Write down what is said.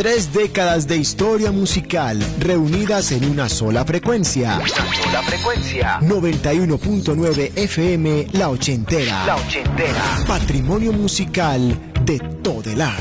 3 décadas de historia musical reunidas en una sola frecuencia. 91.9 FM La Ochentera. Patrimonio musical de Todelar.